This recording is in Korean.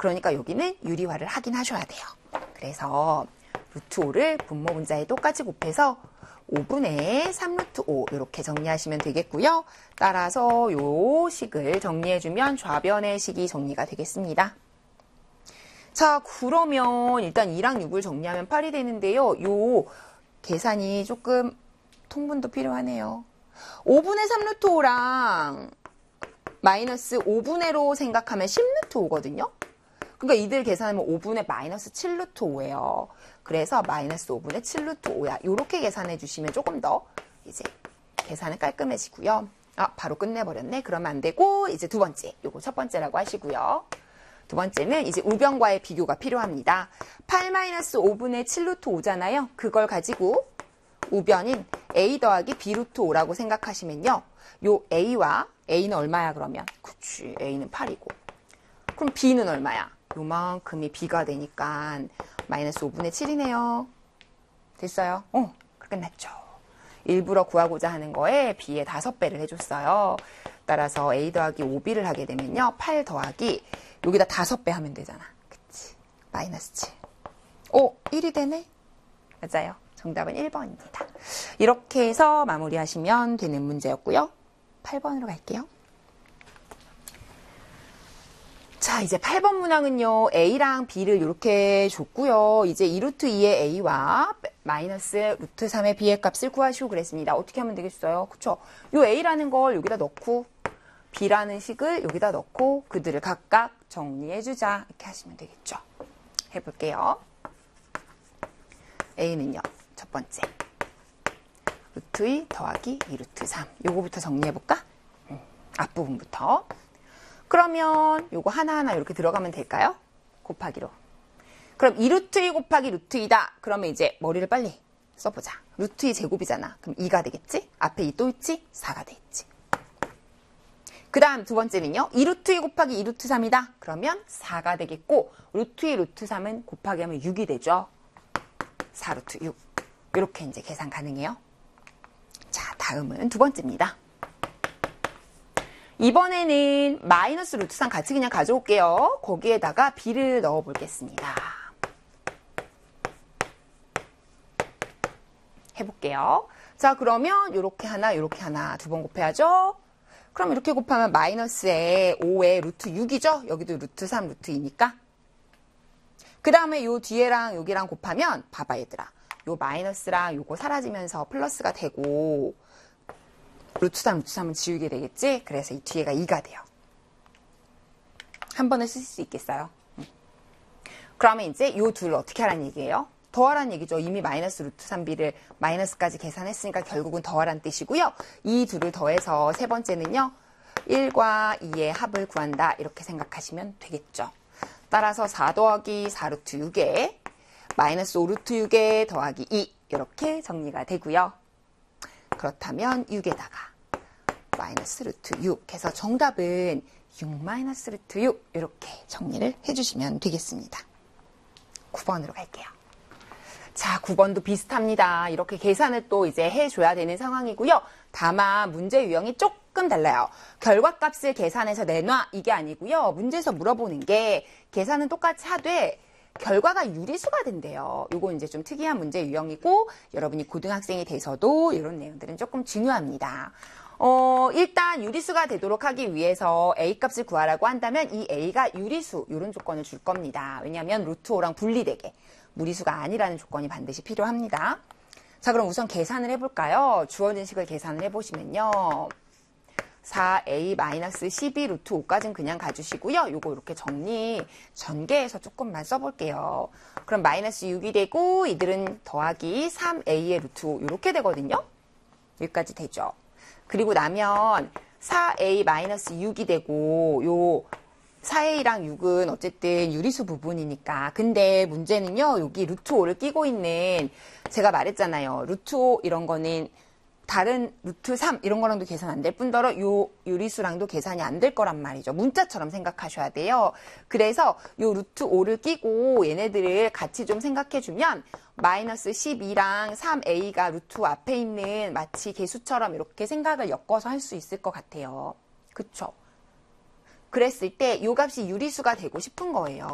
그러니까 여기는 유리화를 하긴 하셔야 돼요. 그래서 루트 5를 분모 분자에 똑같이 곱해서 5분의 3루트 5 이렇게 정리하시면 되겠고요. 따라서 요 식을 정리해주면 좌변의 식이 정리가 되겠습니다. 자, 그러면 일단 2랑 6을 정리하면 8이 되는데요. 요 계산이 조금 통분도 필요하네요. 5분의 3루트 5랑 마이너스 5분의 로 생각하면 10루트 5거든요. 그러니까 이들 계산하면 5분의 마이너스 7루트 5예요. 그래서 마이너스 5분의 7루트 5야. 이렇게 계산해 주시면 조금 더 이제 계산은 깔끔해지고요. 바로 끝내버렸네. 그러면 안 되고 이제 두 번째, 요거 첫 번째라고 하시고요. 두 번째는 이제 우변과의 비교가 필요합니다. 8-5분의 7루트 5잖아요. 그걸 가지고 우변인 a 더하기 b 루트 5라고 생각하시면요. 요 a와 a는 얼마야 그러면? 그치, a는 8이고. 그럼 b는 얼마야? 요만큼이 b가 되니까 마이너스 5분의 7이네요. 됐어요? 끝났죠. 일부러 구하고자 하는 거에 b의 5배를 해줬어요. 따라서 a 더하기 5b를 하게 되면요. 8 더하기 여기다 5배 하면 되잖아. 그치? 마이너스 7. 1이 되네? 맞아요. 정답은 1번입니다. 이렇게 해서 마무리하시면 되는 문제였고요. 8번으로 갈게요. 자, 이제 8번 문항은요. A랑 B를 이렇게 줬고요. 이제 2루트 2의 A와 마이너스 루트 3의 B의 값을 구하시오 그랬습니다. 어떻게 하면 되겠어요? 그쵸? 요 A라는 걸 여기다 넣고 B라는 식을 여기다 넣고 그들을 각각 정리해주자. 이렇게 하시면 되겠죠. 해볼게요. A는요. 첫 번째. 루트 2 더하기 2루트 3. 요거부터 정리해볼까? 앞부분부터. 그러면 요거 하나하나 이렇게 들어가면 될까요? 곱하기로. 그럼 2루트 2 곱하기 루트 2다. 그러면 이제 머리를 빨리 써보자. 루트 2 제곱이잖아. 그럼 2가 되겠지? 앞에 2 또 있지? 4가 되겠지. 그 다음 두 번째는요. 2루트 2 곱하기 2루트 3이다. 그러면 4가 되겠고 루트 2 루트 3은 곱하기 하면 6이 되죠. 4루트 6. 이렇게 이제 계산 가능해요. 자, 다음은 두 번째입니다. 이번에는 마이너스 루트 3 같이 그냥 가져올게요. 거기에다가 b를 넣어 보겠습니다. 해볼게요. 자, 그러면 요렇게 하나 두 번 곱해야죠. 그럼 이렇게 곱하면 마이너스에 5에 루트 6이죠. 여기도 루트 3, 루트 2니까. 그 다음에 요 뒤에랑 여기랑 곱하면 봐봐 얘들아. 요 마이너스랑 요거 사라지면서 플러스가 되고 루트 3, 루트 3은 지우게 되겠지? 그래서 이 뒤에가 2가 돼요. 한 번에 쓰실 수 있겠어요? 그러면 이제 요 둘을 어떻게 하라는 얘기예요? 더하라는 얘기죠. 이미 마이너스 루트 3b를 마이너스까지 계산했으니까 결국은 더하라는 뜻이고요. 이 둘을 더해서 세 번째는요. 1과 2의 합을 구한다. 이렇게 생각하시면 되겠죠. 따라서 4 더하기 4 루트 6에 마이너스 5 루트 6에 더하기 2 이렇게 정리가 되고요. 그렇다면 6에다가 마이너스 루트 6 해서 정답은 6 마이너스 루트 6 이렇게 정리를 해주시면 되겠습니다. 9번으로 갈게요. 자, 9번도 비슷합니다. 이렇게 계산을 또 이제 해줘야 되는 상황이고요. 다만 문제 유형이 조금 달라요. 결과값을 계산해서 내놔 이게 아니고요. 문제에서 물어보는 게 계산은 똑같이 하되 결과가 유리수가 된대요. 요거 이제 좀 특이한 문제 유형이고 여러분이 고등학생이 돼서도 이런 내용들은 조금 중요합니다. 일단 유리수가 되도록 하기 위해서 A값을 구하라고 한다면 이 A가 유리수 이런 조건을 줄 겁니다. 왜냐하면 루트 5랑 분리되게 무리수가 아니라는 조건이 반드시 필요합니다. 자, 그럼 우선 계산을 해볼까요? 주어진 식을 계산을 해보시면요. 4a-12 루트 5까지는 그냥 가주시고요. 요거 이렇게 정리 전개해서 조금만 써볼게요. 그럼 마이너스 6이 되고 이들은 더하기 3a의 루트 5 이렇게 되거든요. 여기까지 되죠. 그리고 나면 4a-6이 되고 요 4a랑 6은 어쨌든 유리수 부분이니까. 근데 문제는요. 여기 루트 5를 끼고 있는 제가 말했잖아요. 루트 5 이런 거는 다른 루트 3 이런 거랑도 계산 안 될 뿐더러 요 유리수랑도 계산이 안 될 거란 말이죠. 문자처럼 생각하셔야 돼요. 그래서 요 루트 5를 끼고 얘네들을 같이 좀 생각해주면 마이너스 12랑 3a가 루트 5 앞에 있는 마치 개수처럼 이렇게 생각을 엮어서 할 수 있을 것 같아요. 그쵸? 그랬을 때 요 값이 유리수가 되고 싶은 거예요.